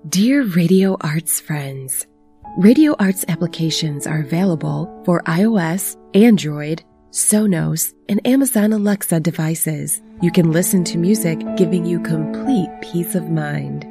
Dear Radio Arts friends, Radio Arts applications are available for iOS, Android, Sonos, and Amazon Alexa devices. You can listen to music giving you complete peace of mind.